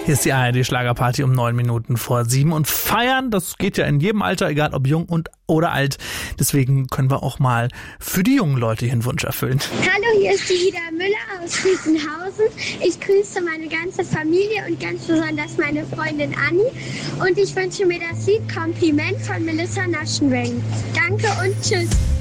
Hier ist die ARD-Schlagerparty um 7:09 und feiern, das geht ja in jedem Alter, egal ob jung oder alt. Deswegen können wir auch mal für die jungen Leute hier einen Wunsch erfüllen. Hallo, hier ist die Ida Müller aus Riesenhausen. Ich grüße meine ganze Familie und ganz besonders meine Freundin Anni. Und ich wünsche mir das Lied Kompliment von Melissa Naschenweng. Danke und tschüss.